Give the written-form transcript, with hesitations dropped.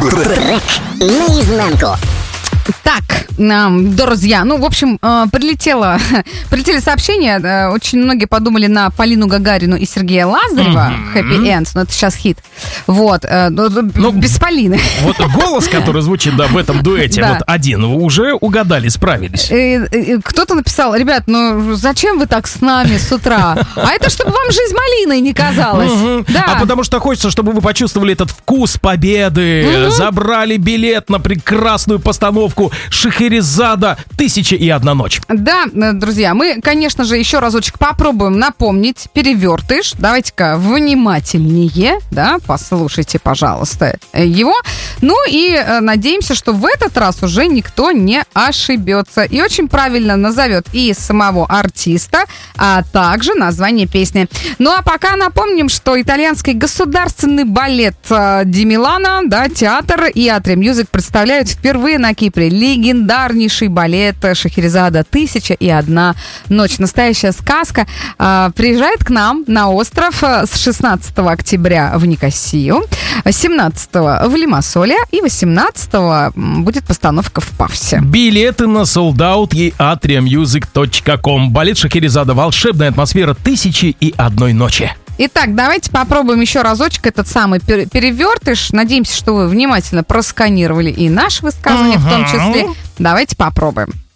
Трек наизнанку. Так, друзья, в общем, прилетели сообщения. Очень многие подумали на Полину Гагарину и Сергея Лазарева. Happy End, но это сейчас хит. Вот, без Полины. Вот голос, который звучит, в этом дуэте, вот один, уже угадали, справились. Кто-то написал: ребят, зачем вы так с нами с утра? А это чтобы вам жизнь малиной не казалась. Да. А потому что хочется, чтобы вы почувствовали этот вкус победы, забрали билет на прекрасную постановку Шахерезада «1001 ночь». Да, друзья, мы, конечно же, еще разочек попробуем напомнить перевертыш. Давайте-ка внимательнее, послушайте, пожалуйста, его. И надеемся, что в этот раз уже никто не ошибется и очень правильно назовет и самого артиста, а также название песни. А пока напомним, что итальянский государственный балет Ди Милано, театр и Атриум Мьюзик представляют впервые на Кипре легендарнейший балет Шахерезада «1001 ночь». Настоящая сказка приезжает к нам на остров с 16 октября в Никосию, 17 в Лимассоле и 18 будет постановка в Пафосе. Билеты на sold-out и atriummusic.com. Балет Шахерезада. Волшебная атмосфера 1001 ночи. Итак, давайте попробуем еще разочек этот самый перевертыш. Надеемся, что вы внимательно просканировали и наши высказывания в том числе. Давайте попробуем.